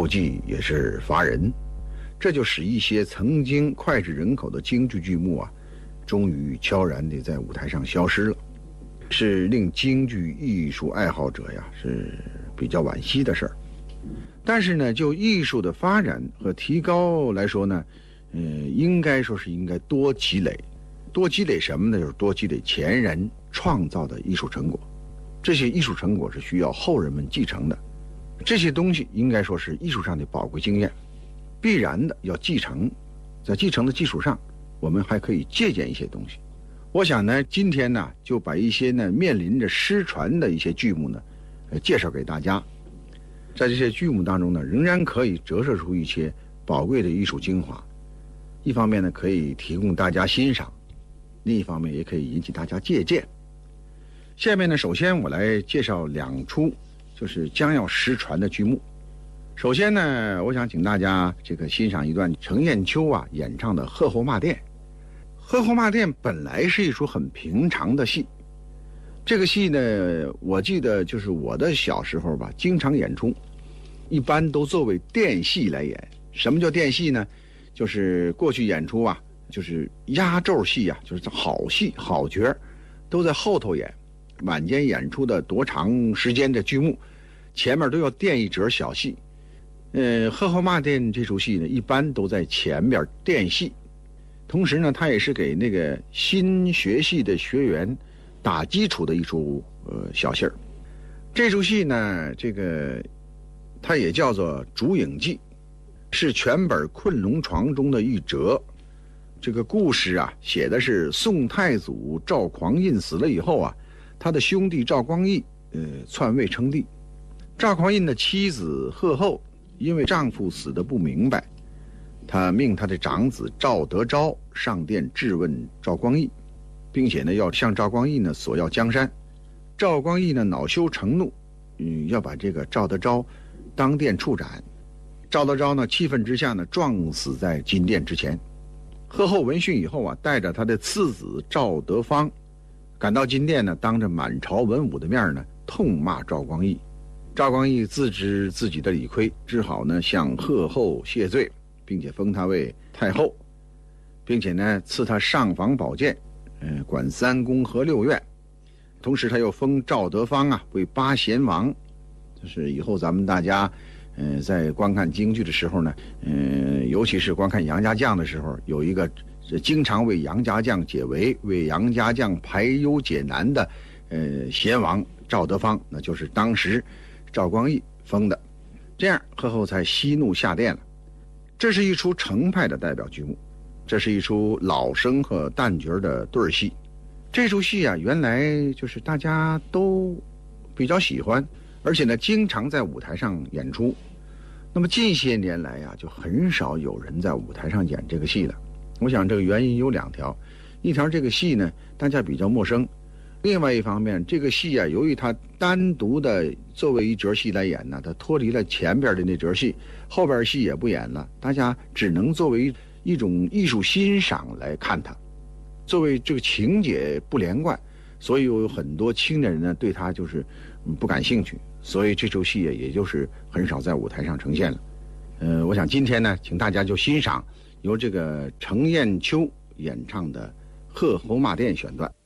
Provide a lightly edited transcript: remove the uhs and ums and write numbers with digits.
后继也是乏人，这就使一些曾经脍炙人口的京剧剧目啊，终于悄然地在舞台上消失了，是令京剧艺术爱好者呀是比较惋惜的事儿。但是呢，就艺术的发展和提高来说呢，应该说是应该多积累，多积累什么呢？就是多积累前人创造的艺术成果，这些艺术成果是需要后人们继承的，这些东西应该说是艺术上的宝贵经验，必然的要继承，在继承的基础上，我们还可以借鉴一些东西。我想呢，今天呢就把一些呢面临着失传的一些剧目呢，介绍给大家。在这些剧目当中呢，仍然可以折射出一些宝贵的艺术精华。一方面呢，可以提供大家欣赏；另一方面，也可以引起大家借鉴。下面呢，首先我来介绍2出就是将要失传的剧目。首先呢，我想请大家这个欣赏一段程砚秋啊演唱的《鹤后骂店》。《鹤后骂店》本来是一出很平常的戏，这个戏呢，我记得就是我的小时候吧，经常演出，一般都作为殿戏来演。什么叫殿戏呢？就是过去演出啊，就是压轴戏啊，就是好戏好角都在后头演，晚间演出的多长时间的剧目，前面都要垫一折小戏。鹤后骂店这出戏呢，一般都在前边垫戏，同时呢，它也是给那个新学戏的学员打基础的一出小戏儿。这出戏呢，这个它也叫做《烛影记》，是全本《困龙床》中的一折。这个故事啊，写的是宋太祖赵匡胤死了以后啊，他的兄弟赵光义篡位称帝。赵匡胤的妻子贺后因为丈夫死得不明白，他命他的长子赵德昭上殿质问赵光义，并且呢要向赵光义呢索要江山。赵光义呢恼羞成怒，要把这个赵德昭当殿处斩。赵德昭呢气愤之下呢撞死在金殿之前。贺后闻讯以后啊，带着他的次子赵德芳赶到金殿呢，当着满朝文武的面呢痛骂赵光义。赵光义自知自己的理亏，只好呢向贺后谢罪，并且封他为太后，并且呢赐他上房宝剑，管3宫和6院。同时他又封赵德芳啊为8贤王。就是以后咱们大家在观看京剧的时候呢，尤其是观看杨家将的时候，有一个经常为杨家将解围、为杨家将排忧解难的贤王赵德芳，那就是当时赵光义封的。这样贺后才息怒下殿了。这是一出程派的代表剧目，这是一出老生和旦角的对戏。这出戏啊，原来就是大家都比较喜欢，而且呢经常在舞台上演出。那么近些年来啊，就很少有人在舞台上演这个戏了。我想这个原因有2条，一条这个戏呢大家比较陌生，另外一方面这个戏啊，由于它单独的作为一折戏来演呢，它脱离了前边的那折戏，后边戏也不演了，大家只能作为一种艺术欣赏来看它。作为这个情节不连贯，所以有很多青年人呢对它就是不感兴趣，所以这出戏也就是很少在舞台上呈现了。我想今天呢，请大家就欣赏由这个程砚秋演唱的《鹤后骂店》选段。